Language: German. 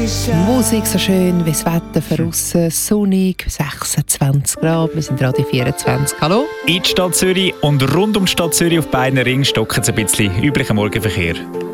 Musik so schön wie das Wetter von aussen, sonnig, 26 Grad, wir sind Radio 24. Hallo? In die Stadt Zürich und rund um die Stadt Zürich auf beiden Ringen stocken es ein bisschen üblicher Morgenverkehr.